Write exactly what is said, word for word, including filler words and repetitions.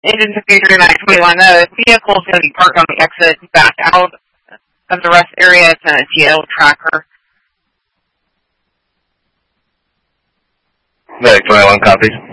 Engine two three nine twenty-one, the vehicle is going to be parked on the exit back out of the rest area. It's a T L tracker. Medic twenty-one copies.